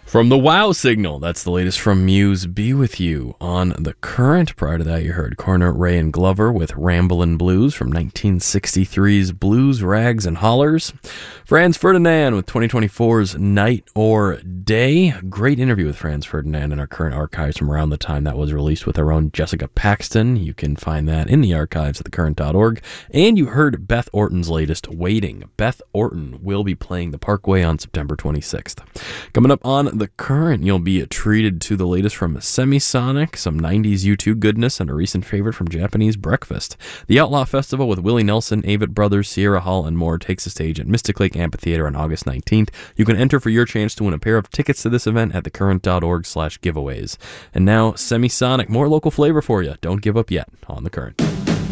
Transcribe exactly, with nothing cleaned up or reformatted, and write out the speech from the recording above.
From the Wow Signal, that's the latest from Muse, Be With You on The Current. Prior to that, you heard Corner, Ray and Glover with Ramblin' Blues from nineteen sixty-three's Blues, Rags, and Hollers. Franz Ferdinand with twenty twenty-four's Night or Day. Great interview with Franz Ferdinand in our current archives from around the time that was released with our own Jessica Paxton. You can find that in the archives at the current dot org. And you heard Beth Orton's latest, Waiting. Beth Orton will be playing the Parkway on September twenty-sixth. Coming up on The Current, you'll be treated to the latest from Semisonic, some nineties U two goodness, and a recent favorite from Japanese Breakfast. The Outlaw Festival with Willie Nelson, Avett Brothers, Sierra Hall, and more takes the stage at Mystic Lake Amphitheater on August nineteenth. You can enter for your chance to win a pair of tickets to this event at thecurrent.org slash giveaways. And now, Semisonic, more local flavor for you. Don't give up yet on The Current.